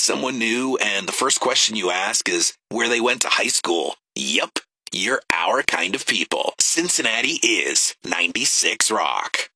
someone new and the first question you ask is where they went to high school? Yep, you're our kind of people. Cincinnati is 96 Rock.